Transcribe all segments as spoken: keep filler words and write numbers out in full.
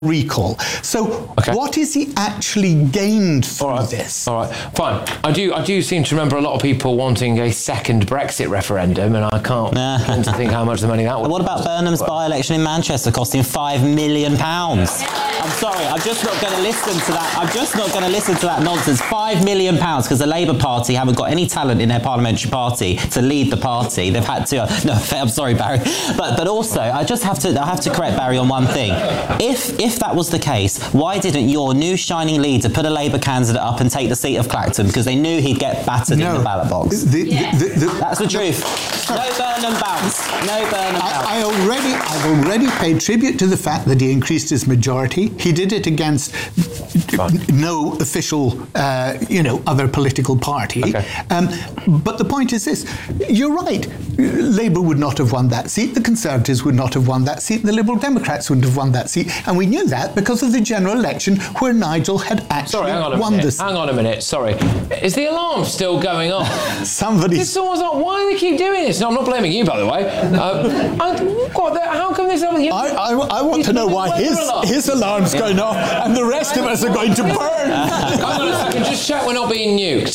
recall. So okay. what is he actually gained from All right. this? All right, fine. I do I do seem to remember a lot of people wanting a second Brexit referendum, and I can't begin to think how much the money that would What about Burnham's by-election in Manchester costing five million pounds? I'm sorry, I'm just not going to listen to that. I'm just not going to listen to that nonsense. Five million pounds because the Labour Party haven't got any talent in their parliamentary party to lead the party. They've had to. Uh, no, I'm sorry, Barry, but but also I just have to I have to correct Barry on one thing. If if that was the case, why didn't your new shining leader put a Labour candidate up and take the seat of Clacton because they knew he'd get battered no. in the ballot box? The, yeah. the, the, the, That's the truth. No Burnham bounce. No Burnham bounce. I, I already, I've already paid tribute to the fact that he increased his majority. He did it against Fine. no official, uh, you know, other political party. Okay. Um, but the point is this: you're right. Labour would not have won that seat. The Conservatives would not have won that seat. The Liberal Democrats wouldn't have won that seat, and we knew that because of the general election where Nigel had actually Sorry, hang on a won minute. the seat. Hang on a minute. Sorry, is the alarm still going on? Somebody. It's almost like, why do they keep doing this? No, I'm not blaming you, by the way. Uh, I, what, the, how come this? You, I, I, I want to know why his alarm. his alarm's going off and the rest of us are going to burn. Hang on a second. Just check we're not being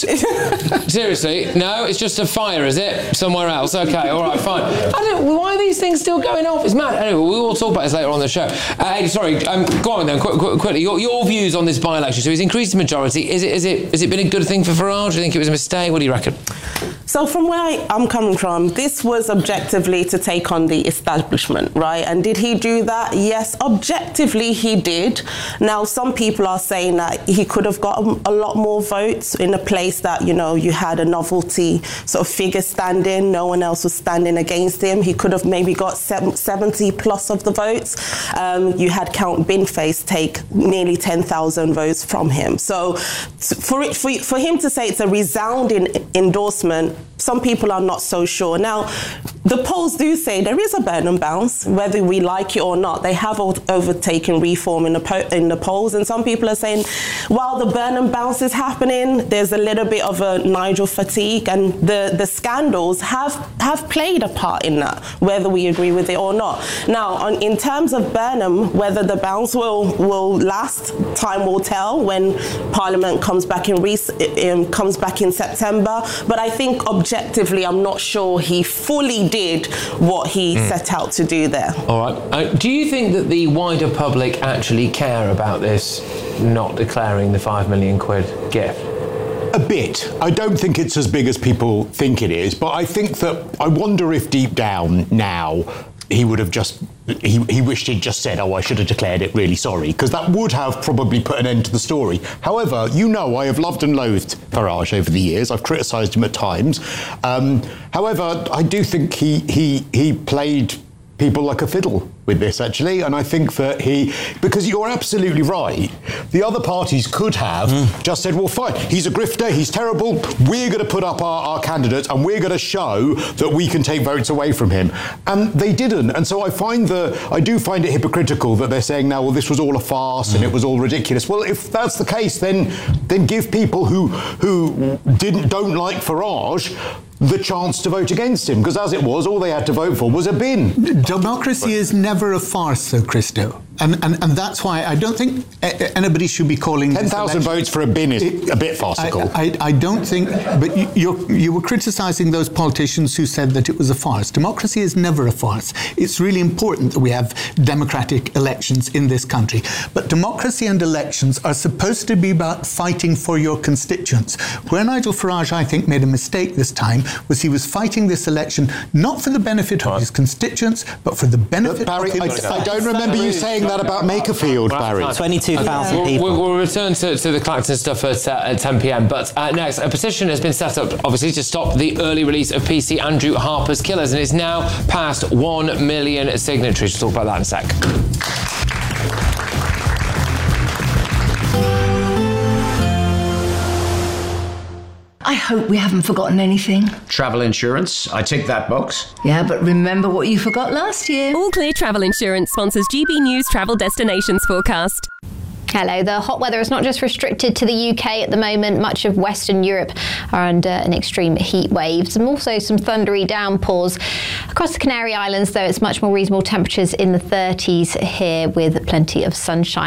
nuked. Seriously, no, it's just a fire, is it? Somewhere else. Okay, all right, fine. I don't. Why are these things still going off? It's mad. Anyway, we will talk about this later on the show. Uh, hey, sorry. Um, go on then, qu- qu- quickly. Your, your views on this by-election. So he's increased the majority. Is it? Is it? Has it been a good thing for Farage? Do you think it was a mistake? What do you reckon? So from where I'm coming from, this was objectively to take on the establishment, right? And did he do that? Yes, objectively he did. Now, some people are saying that he could have got a lot more votes in a place that, you know, you had a novelty sort of figure standing, no one else was standing against him. He could have maybe got seventy plus of the votes. Um, you had Count Binface take nearly ten thousand votes from him. So for, it, for, for him to say it's a resounding endorsement, some people are not so sure. Now, the polls do say there is a Burnham bounce, whether we like it or not. They have overtaken Reform in the, po- in the polls, and some people are saying, while the Burnham bounce is happening, there's a little bit of a Nigel fatigue, and the, the scandals have, have played a part in that, whether we agree with it or not. Now, on, in terms of Burnham, whether the bounce will, will last, time will tell when Parliament comes back in, re- um, comes back in September. But I think objectively, I'm not sure he fully did what he mm. set out to do there. All right. Uh, do you think that the wider public actually care about this not declaring the five million quid gift? A bit. I don't think it's as big as people think it is, but I think that, I wonder if deep down now he would have just, he, he wished he'd just said, oh, I should have declared it, really sorry, because that would have probably put an end to the story. However, you know I have loved and loathed Farage over the years. I've criticised him at times. Um, however, I do think he he he played people like a fiddle with this, actually, and I think that he, because you're absolutely right, the other parties could have mm. just said, well, fine, he's a grifter, he's terrible, we're going to put up our, our candidate and we're going to show that we can take votes away from him. And they didn't, and so I find the, I do find it hypocritical that they're saying now, well, this was all a farce mm. and it was all ridiculous. Well, if that's the case, then then give people who who didn't don't like Farage the chance to vote against him, because as it was, all they had to vote for was a bin. Democracy is never a farce, though, Christo. And, and and that's why I don't think anybody should be calling ten thousand votes for a bin is it, a bit farcical. I, I, I don't think, but you you're, you were criticising those politicians who said that it was a farce. Democracy is never a farce. It's really important that we have democratic elections in this country. But democracy and elections are supposed to be about fighting for your constituents. Where Nigel Farage, I think, made a mistake this time was he was fighting this election not for the benefit of right. his constituents, but for the benefit but Barry, of his... I, I don't remember you saying that about Makerfield, Barry. twenty-two thousand okay. people. We'll, we'll return to, to the Clacton stuff at, uh, at ten p.m. But uh, next, a petition has been set up, obviously, to stop the early release of P C Andrew Harper's Killers, and it's now past one million signatories. We'll talk about that in a sec. I hope we haven't forgotten anything. Travel insurance, I tick that box. Yeah, but remember what you forgot last year. All Clear Travel Insurance sponsors G B News Travel Destinations Forecast. Hello. The hot weather is not just restricted to the U K at the moment. Much of Western Europe are under an extreme heat wave. And also some thundery downpours. Across the Canary Islands, though, it's much more reasonable temperatures in the thirties here with plenty of sunshine.